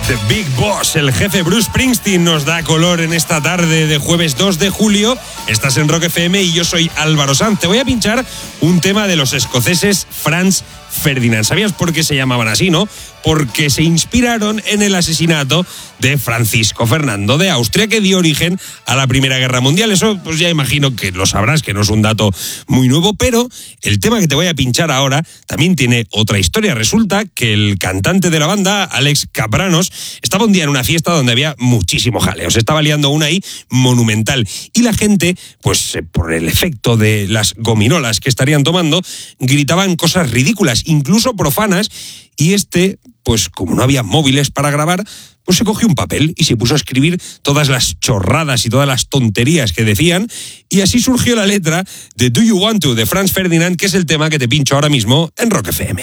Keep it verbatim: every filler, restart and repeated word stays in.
The Big Boss, el jefe Bruce Springsteen, nos da color en esta tarde de jueves dos de julio. Estás en Rock F M y yo soy Álvaro Sanz. Te voy a pinchar un tema de los escoceses Franz Ferdinand. ¿Sabías por qué se llamaban así, no? Porque se inspiraron en el asesinato de Francisco Fernando de Austria, que dio origen a la Primera Guerra Mundial. Eso, pues ya imagino que lo sabrás, que no es un dato muy nuevo, pero el tema que te voy a pinchar ahora también tiene otra historia. Resulta que el cantante de la banda, Alex Kapranos, estaba un día en una fiesta donde había muchísimo jaleo. Se estaba liando una ahí monumental. Y la gente, pues por el efecto de las gominolas que estarían tomando, gritaban cosas ridículas, incluso profanas, y este, pues como no había móviles para grabar, pues se cogió un papel y se puso a escribir todas las chorradas y todas las tonterías que decían, y así surgió la letra de Do You Want To, de Franz Ferdinand, que es el tema que te pincho ahora mismo en Rock F M.